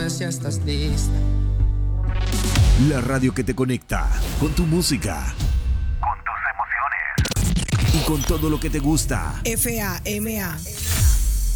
Dime si estás lista. La radio que te conecta con tu música, con tus emociones y con todo lo que te gusta. FAMA